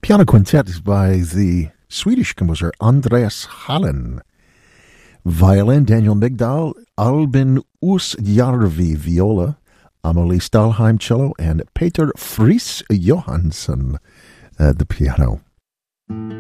Piano quintet by the Swedish composer Andreas Hallen. Violin, Daniel Migdal, Albin Oosjärvi, viola, Amelie Stalheim, cello, and Peter Friis Johansson, the piano.